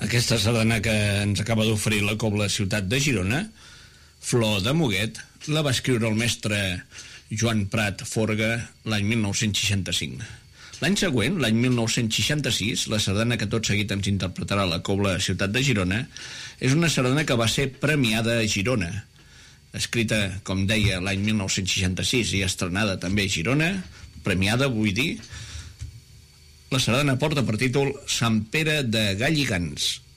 Aquesta sardana que ens acaba d'oferir la Cobla Ciutat de Girona, Flor de Muguet, la va escriure el mestre Joan Prat Forga l'any 1965. L'any següent, l'any 1966, la sardana que tot seguit ens interpretarà la Cobla Ciutat de Girona és una sardana que va ser premiada a Girona, escrita, com deia, l'any 1966 i estrenada també a Girona, premiada, vull dir. La sardana porta per títol Sant Pere de Galligants.